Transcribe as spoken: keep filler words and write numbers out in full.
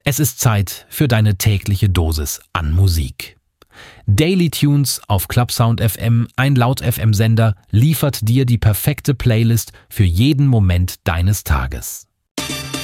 Es ist Zeit für deine tägliche Dosis an Musik. Daily Tunes auf Clubsound F M, ein Laut-F M-Sender, liefert dir die perfekte Playlist für jeden Moment deines Tages.